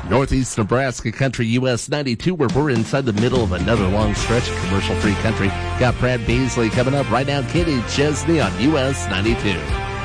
Northeast Nebraska Country US 92, where we're inside the middle of another long stretch of commercial-free country. Got Brad Beasley coming up right now. Kenny Chesney on US 92.